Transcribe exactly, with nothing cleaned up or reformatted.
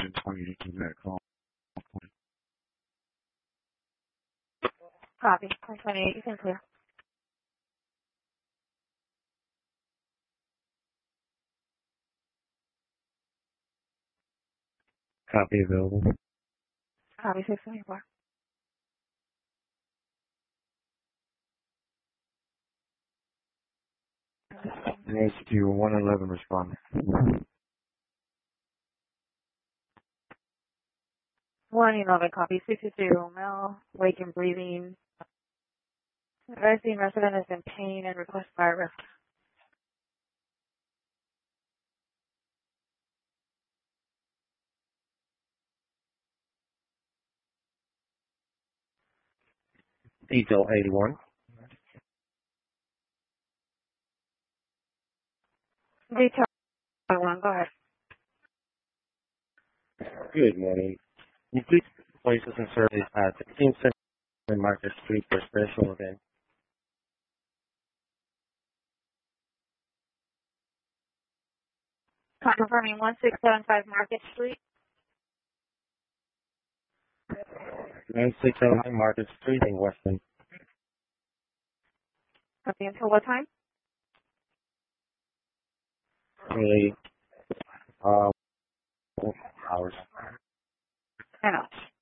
ten twenty to that call. Copy. ten twenty-eight, you can clear. Copy available. Copy six twenty-four. Next to one eleven responding. one eleven, copy sixty-two, male, wake and breathing. Resident resident is in pain and request fire rescue. Detail eighty-one. Detail one, go ahead. Good morning. Can you please place us in service at fifteen Central Market Street for a special event? Confirming one six seven five Market Street. one six seven five Market Street in Weston. Copy until what time? Really, uh, hours. ten hours.